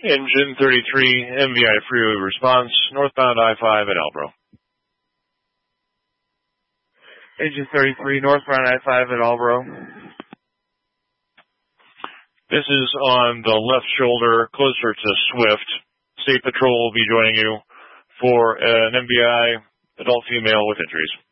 Engine 33, MVI freeway response, northbound I-5 at Albro. Engine 33, northbound I-5 at Albro. This is on the left shoulder, closer to Swift. State Patrol will be joining you for an MVI adult female with injuries.